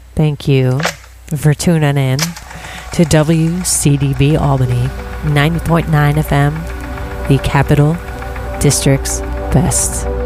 Thank you for tuning in to WCDB Albany 90.9 FM, the Capital District's best.